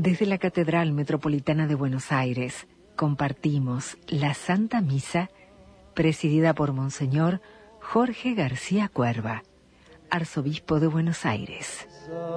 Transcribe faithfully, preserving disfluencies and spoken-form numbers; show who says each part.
Speaker 1: Desde la Catedral Metropolitana de Buenos Aires compartimos la Santa Misa presidida por Monseñor Jorge García Cuerva, arzobispo de Buenos Aires.